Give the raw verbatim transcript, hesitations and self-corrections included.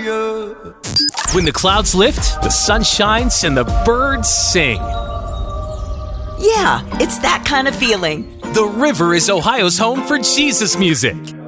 hallelujah. When the clouds lift, the sun shines, and the birds sing. Yeah, it's that kind of feeling. The river is Ohio's home for Jesus music.